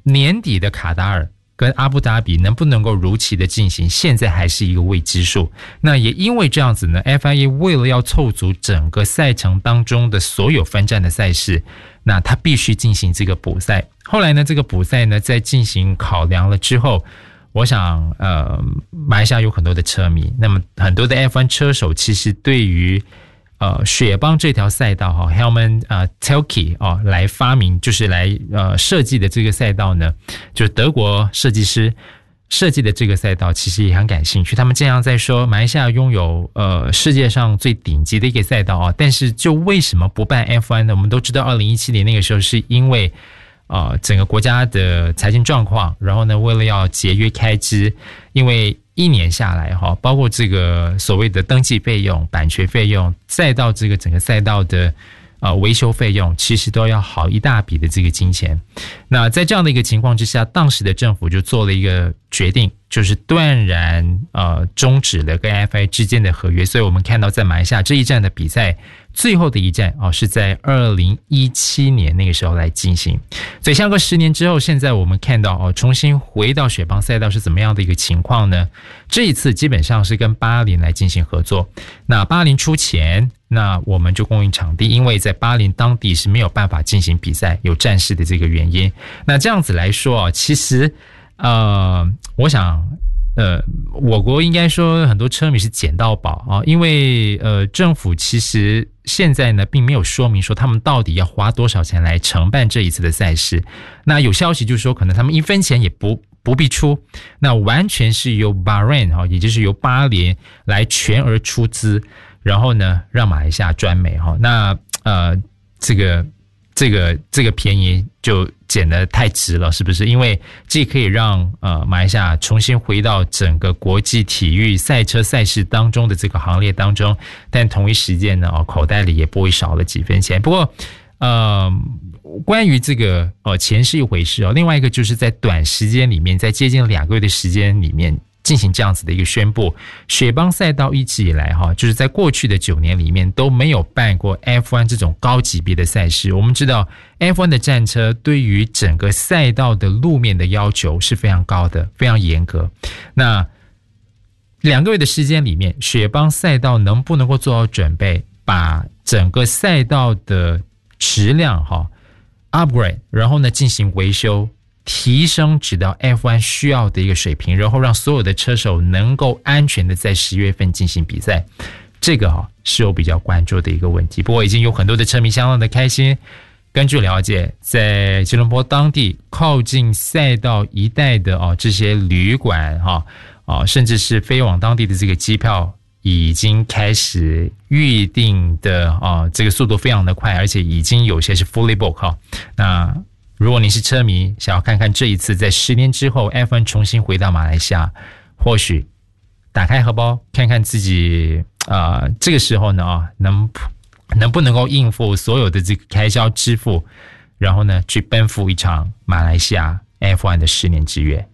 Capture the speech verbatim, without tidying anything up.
年底的卡达尔跟阿布达比能不能够如期的进行，现在还是一个未知数。那也因为这样子呢 F I A 为了要凑足整个赛程当中的所有分站的赛事，那他必须进行这个补赛。后来呢，这个补赛呢在进行考量了之后，我想呃，马来西亚有很多的车迷，那么很多的 F 一 车手其实对于呃雪邦这条赛道哈 Helman 呃 Telke 哦来发明就是来呃设计的这个赛道呢，就是德国设计师设计的这个赛道，其实也很感兴趣。他们经常在说马来西亚拥有呃世界上最顶级的一个赛道啊，但是就为什么不办 F 一 呢？我们都知道二零一七年那个时候是因为呃整个国家的财经状况，然后呢为了要节约开支，因为一年下来哈，包括这个所谓的登记费用、版权费用，再到这个整个赛道的呃维修费用，其实都要好一大笔的这个金钱。那在这样的一个情况之下，当时的政府就做了一个决定，就是断然呃终止了跟 F I A 之间的合约。所以我们看到在马来西亚这一站的比赛，最后的一站啊、哦、是在二零一七年那个时候来进行。所以相隔十年之后，现在我们看到哦，重新回到雪邦赛道是怎么样的一个情况呢？这一次基本上是跟巴林来进行合作。那巴林出钱，那我们就供应场地，因为在巴林当地是没有办法进行比赛，有战事的这个原因。那这样子来说啊，其实呃，我想。呃，我国应该说很多车迷是捡到宝啊，因为呃，政府其实现在呢并没有说明说他们到底要花多少钱来承办这一次的赛事。那有消息就是说，可能他们一分钱也不不必出，那完全是由 Bahrain 哈，也就是由巴林来全额出资，然后呢让马来西亚专美哈。那呃，这个。这个这个便宜就捡得太值了，是不是？因为既可以让呃马来西亚重新回到整个国际体育赛车赛事当中的这个行列当中，但同一时间呢，哦，口袋里也不会少了几分钱。不过，呃，关于这个呃钱是一回事哦，另外一个就是在短时间里面，在接近两个月的时间里面。进行这样子的一个宣布，雪邦赛道一直以来哈，就是在过去的九年里面都没有办过 F 一 这种高级别的赛事。我们知道 F 一 的战车对于整个赛道的路面的要求是非常高的，非常严格。那两个月的时间里面，雪邦赛道能不能够做好准备，把整个赛道的质量哈 upgrade， 然后呢进行维修。提升直到 F 一 需要的一个水平，然后让所有的车手能够安全的在十月份进行比赛，这个哈是我比较关注的一个问题。不过已经有很多的车迷相当的开心。根据了解，在吉隆坡当地靠近赛道一带的哦这些旅馆哈啊，甚至是飞往当地的这个机票，已经开始预定的啊，这个速度非常的快，而且已经有些是 fully book 哈。那如果你是车迷，想要看看这一次在十年之后 F 一 重新回到马来西亚，或许打开荷包看看自己啊、呃，这个时候呢啊，能能不能够应付所有的这个开销支付，然后呢去奔赴一场马来西亚 F 一 的十年之约。